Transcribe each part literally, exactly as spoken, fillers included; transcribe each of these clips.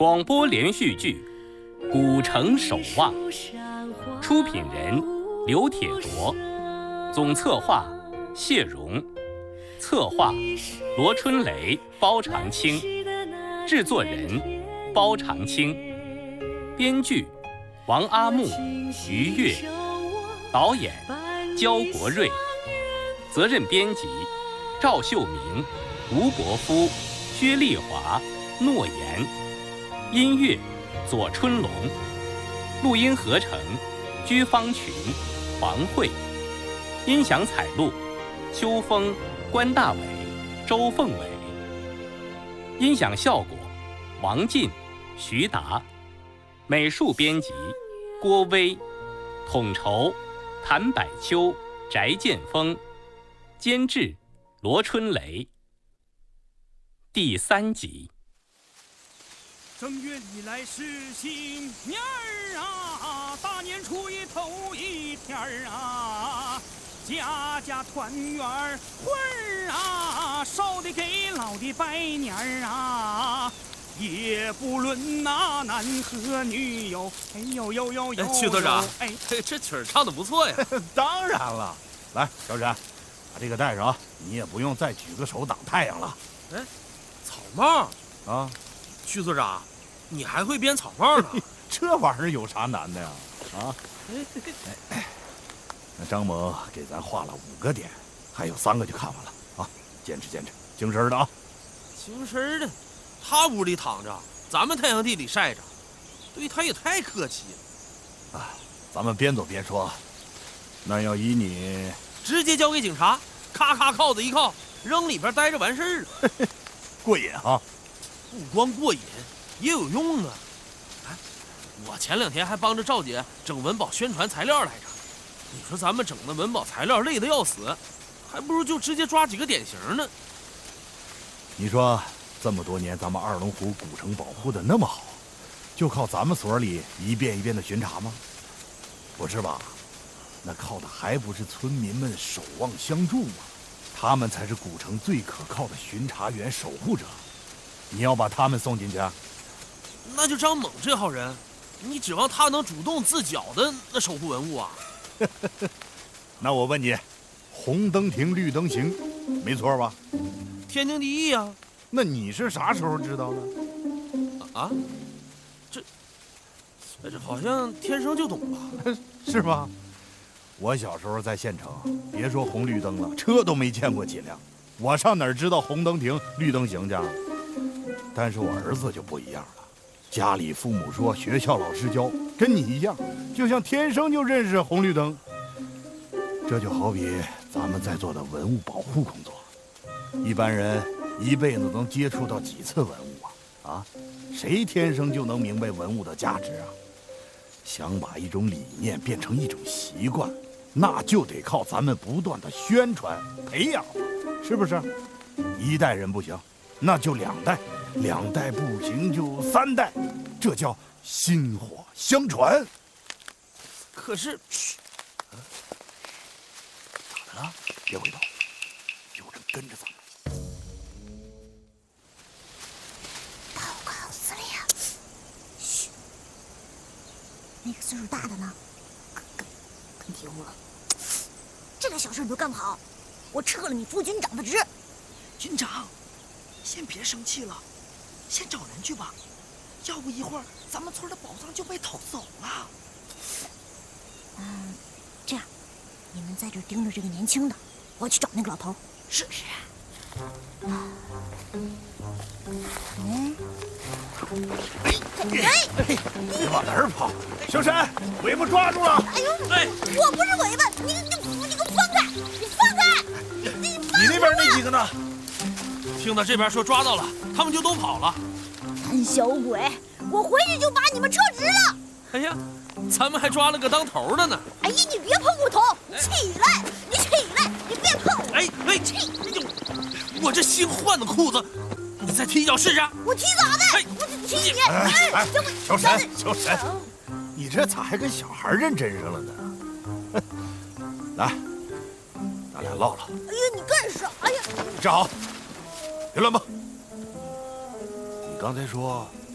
广播连续剧《古城守望》，出品人刘铁铎，总策划谢荣，策划罗春雷、包长青，制作人包长青，编剧王阿木、于越，导演焦国瑞，责任编辑赵秀明、吴国夫、薛丽华、诺言，音乐左春龙，录音合成居方群、黄慧，音响采录秋风、关大伟、周凤伟，音响效果王进、徐达，美术编辑郭威，统筹谭百秋、翟建峰，监制罗春雷。第三集。 正月里来是新年儿啊，大年初一头一天儿啊，家家团圆儿会儿啊，少的给老的拜年儿啊，也不论那男和女哟，哎呦呦呦呦！ 哎，曲队长， 哎， 这曲儿唱的不错呀。 当然了，来，小沈，把这个戴上啊，你也不用再举个手挡太阳了。 哎，草帽啊， 曲队长，你还会编草帽呢？ 这玩意儿有啥难的呀？啊，哎，那张猛给咱画了五个点，还有三个就看完了啊，坚持坚持，精神的啊。 精神的，他屋里躺着，咱们太阳地里晒着，对他也太客气了。 啊，咱们边走边说，那要依你， 直接交给警察，咔咔铐子一铐，扔里边待着完事儿了。 过瘾啊！ 不光过瘾，也有用啊！哎，我前两天还帮着赵姐整文保宣传材料来着。你说咱们整的文保材料累得要死，还不如就直接抓几个典型呢。 你说这么多年咱们二龙湖古城保护的那么好，就靠咱们所里一遍一遍的巡查吗？不是吧？那靠的还不是村民们守望相助吗？他们才是古城最可靠的巡查员、守护者。你要把他们送进去啊？ 那就张猛这号人，你指望他能主动自缴的那守护文物啊？ 那我问你，红灯停，绿灯行，没错吧？ 天经地义啊。 那你是啥时候知道的？ 啊？这这好像天生就懂吧？ 是吧？我小时候在县城，别说红绿灯了，车都没见过几辆。我上哪儿知道红灯停，绿灯行去？但是我儿子就不一样了，家里父母说，学校老师教，跟你一样，就像天生就认识红绿灯。这就好比咱们在做的文物保护工作，一般人一辈子能接触到几次文物啊？啊，谁天生就能明白文物的价值啊？想把一种理念变成一种习惯，那就得靠咱们不断的宣传培养，是不是？一代人不行，那就两代，两代不行就三代，这叫薪火相传。 可是， 啊、咋的了？别回头，有人跟着咱们。 报告司令，嘘，那个岁数大的呢，跟跟跟丢了。这点小事你都干不好，我撤了你副军长的职。 军长，先别生气了，先找人去吧，要不一会儿咱们村的宝藏就被偷走了。 嗯，这样，你们在这盯着这个年轻的，我去找那个老头。 是是。 嗯， 哎哎，你往哪儿跑？小沈，尾巴抓住了！ 哎呦，哎，我不是尾巴，你你你给我放开！你放开！你你那边那几个呢？ 听到这边说抓到了，他们就都跑了。 胆小鬼，我回去就把你们撤职了。 哎呀，咱们还抓了个当头的呢。 哎呀，你别碰我头！你起来，你起来，你别碰我！ 哎哎， 起！ 我这新换的裤子，你再踢一脚试试。 我踢咋的？ 哎， 我踢你！ 哎哎，小沈，小沈， 哦你这咋还跟小孩认真上了呢？来，咱俩唠唠。 哎呀，你干啥呀？ 站好，别乱蹦。你刚才说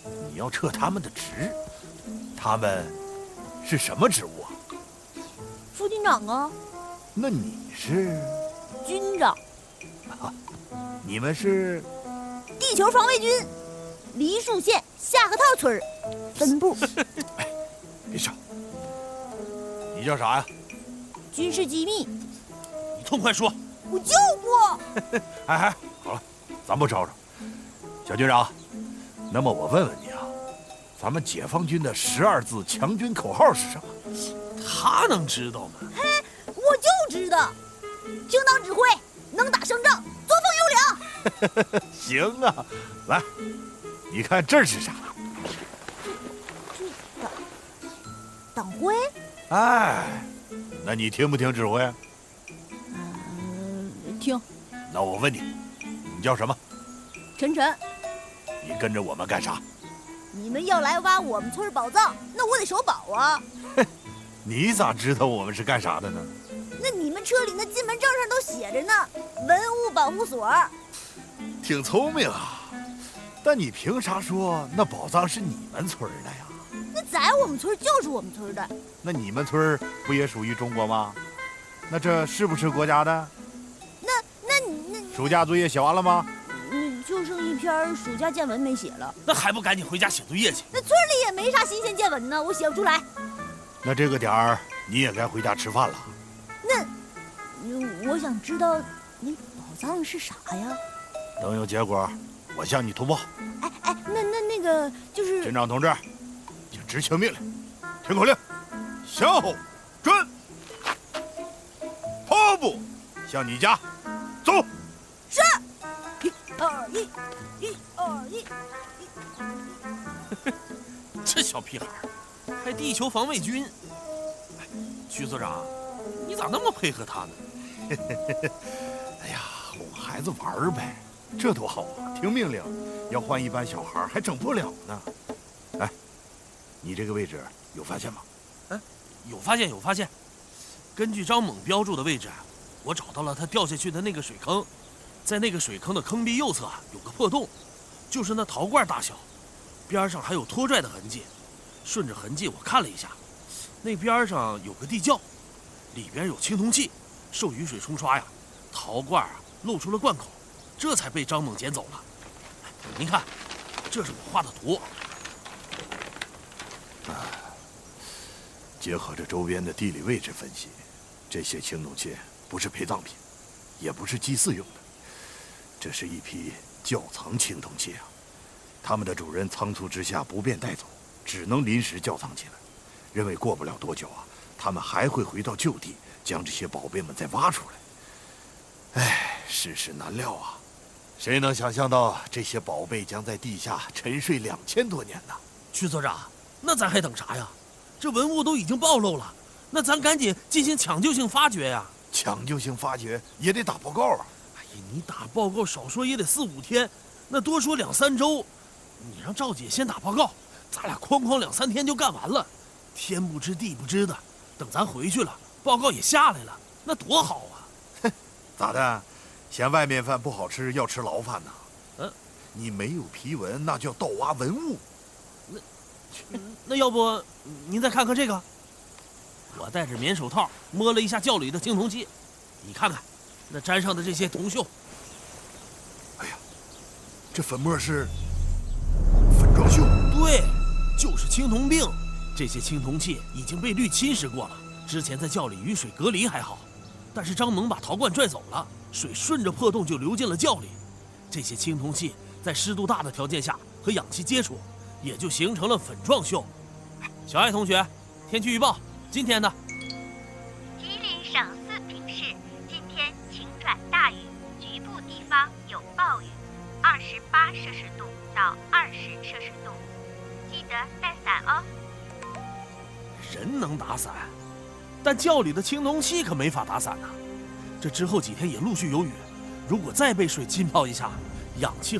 你要撤他们的职。他们是什么职务啊？ 副军长啊。 那你是？ 军长。 啊，你们是？ 地球防卫军，梨树县下河套村分部。 哎，别吵。你叫啥呀？ 军事机密。 你痛快说。 我就不。 哎哎，好了，咱不吵吵。小军长，那么我问问你啊，咱们解放军的十二字强军口号是什么？ 他能知道吗？ 嘿，我就知道，听党指挥，能打胜仗，作风优良。 行啊，来，你看这是啥？ 这党党徽？ 哎，那你听不听指挥？ 嗯、呃，听。 那我问你，你叫什么？ 晨晨。 你跟着我们干啥？ 你们要来挖我们村宝藏，那我得守保啊。 你咋知道我们是干啥的呢？ 那你们车里那进门证上都写着呢，文物保护所。 挺聪明啊，但你凭啥说那宝藏是你们村的呀？ 那在我们村就是我们村的。 那你们村不也属于中国吗？那这是不是国家的？ 那那你那暑假作业写完了吗？ 嗯，就剩一篇暑假见闻没写了。 那还不赶紧回家写作业去？ 那村里也没啥新鲜见闻呢，我写不出来。 那这个点儿你也该回家吃饭了。 那，嗯，我想知道那宝藏是啥呀？ 等有结果，我向你通报。 哎哎，那那那个就是。 军长同志，请执行命令，听口令，向后转，跑步向你家走。 是。一二一，一二一，一二一。这小屁孩还地球防卫军。哎，徐所长，你咋那么配合他呢？ 哎呀，哄孩子玩呗，这多好啊！听命令，要换一般小孩还整不了呢。哎，你这个位置有发现吗？ 哎，有发现，有发现。根据张猛标注的位置，我找到了他掉下去的那个水坑。在那个水坑的坑壁右侧有个破洞，就是那陶罐大小，边上还有拖拽的痕迹。顺着痕迹我看了一下，那边上有个地窖，里边有青铜器，受雨水冲刷呀，陶罐啊露出了罐口，这才被张猛捡走了。您看，这是我画的图。 啊，结合着周边的地理位置分析，这些青铜器不是陪葬品，也不是祭祀用的。这是一批窖藏青铜器啊，他们的主人仓促之下不便带走，只能临时窖藏起来，认为过不了多久啊，他们还会回到旧地，将这些宝贝们再挖出来。唉，世事难料啊，谁能想象到这些宝贝将在地下沉睡两千多年呢？ 区所长，那咱还等啥呀？这文物都已经暴露了，那咱赶紧进行抢救性发掘呀！ 抢救性发掘也得打报告啊！ 你打报告少说也得四五天，那多说两三周。你让赵姐先打报告，咱俩哐哐两三天就干完了。天不知地不知的，等咱回去了，报告也下来了，那多好啊！ 哼，咋的？嫌外面饭不好吃，要吃牢饭呢？ 嗯， 你没有批文，那叫盗挖文物。 那，那要不您再看看这个？我戴着棉手套摸了一下窖里的青铜器，你看看。那粘上的这些铜锈， 哎呀，这粉末是粉状锈。 对，就是青铜锭。这些青铜器已经被氯侵蚀过了，之前在窖里与水隔离还好，但是张猛把陶罐拽走了，水顺着破洞就流进了窖里。这些青铜器在湿度大的条件下和氧气接触，也就形成了粉状锈。小爱同学，天气预报，今天呢？ 吉林省四平市。转大雨，局部地方有暴雨，二十八摄氏度到二十摄氏度，记得带伞哦。 人能打伞，但窖里的青铜器可没法打伞呐。这之后几天也陆续有雨，如果再被水浸泡一下，氧气